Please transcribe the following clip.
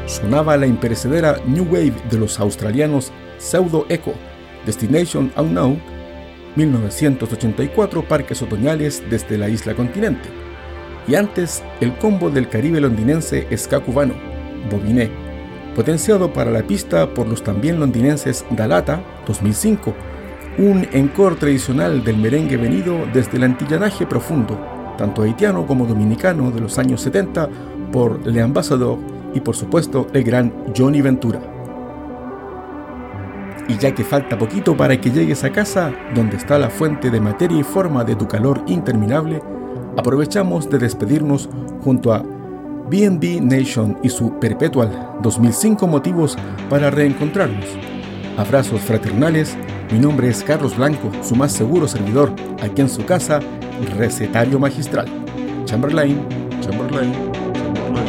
sonaba la imperecedera New Wave de los australianos Pseudo Echo, Destination Unknown, 1984, Parques Otoñales desde la Isla Continente. Y antes, el combo del Caribe londinense ska cubano, Bobiné, potenciado para la pista por los también londinenses Dalata, 2005, un encore tradicional del merengue venido desde el antillanaje profundo, tanto haitiano como dominicano de los años 70, por Le Ambassadeur y por supuesto el gran Johnny Ventura. Y ya que falta poquito para que llegues a casa, donde está la fuente de materia y forma de tu calor interminable, aprovechamos de despedirnos junto a B&B Nation y su Perpetual 2005 motivos para reencontrarnos. Abrazos fraternales, mi nombre es Carlos Blanco, su más seguro servidor, aquí en su casa, recetario magistral. Chamberlain.